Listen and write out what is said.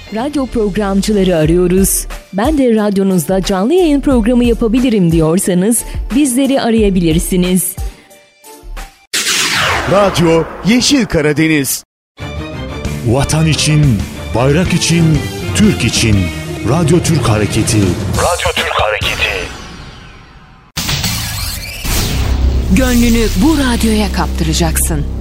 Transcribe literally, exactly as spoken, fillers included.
Radyo programcıları arıyoruz. Ben de radyonuzda canlı yayın programı yapabilirim diyorsanız bizleri arayabilirsiniz. Radyo Yeşil Karadeniz. Vatan için, bayrak için, Türk için. Radyo Türk Hareketi. Radyo Türk Hareketi. Gönlünü bu radyoya kaptıracaksın.